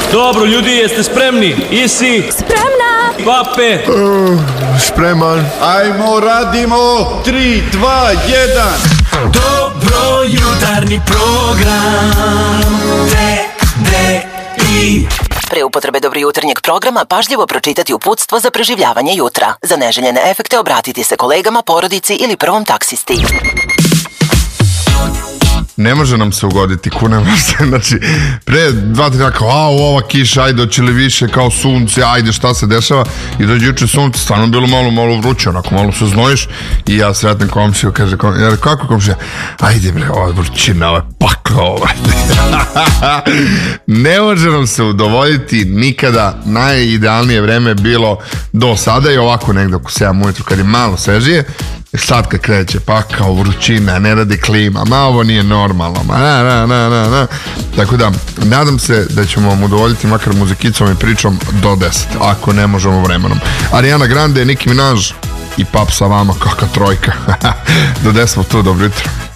Dobro, ljudi, jeste spremni? Isi? Spremna! Pape? Spreman. Ajmo, radimo! 3, 2, 1. Dobro jutarnji program TDI. Pre upotrebe dobro jutarnjeg programa pažljivo pročitati uputstvo za preživljavanje jutra. Za neželjene efekte obratiti se kolegama, porodici ili prvom taksisti. Ne može nam se ugoditi, kunem se, znači, pre 2-3 dana kao, ova kiša, ajde, hoće li više, kao sunce, ajde, šta se dešava, i dođe juče sunce, stvarno bilo malo vruće, onako, malo se znojiš, i ja sretnem komšiju, kaže, ja kako komšija, ajde bre, ova vrućina, ovo je pakla, ovo, ne može nam se udovoljiti nikada, najidealnije vreme bilo do sada i ovako negdje oko 7 ujutru, kad je malo svežije. Sad kad kreće, pa kao vrućina, ne radi klima, ma ovo nije normalno, ma Tako da, nadam se da ćemo vam udovoljiti makar muzikicom i pričom do 10, ako ne možemo vremenom. Ariana Grande, Nicki Minaj i Pap sa vama, kakva trojka. Do 10 smo tu, dobro jutro.